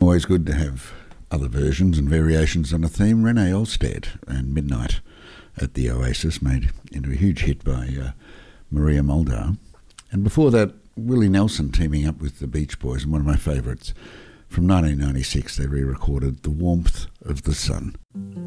Always good to have other versions and variations on a theme. Renee Olstead and Midnight at the Oasis, made into a huge hit by Maria Muldaur. And before that, Willie Nelson teaming up with the Beach Boys, and one of my favourites. From 1996, they re-recorded The Warmth of the Sun.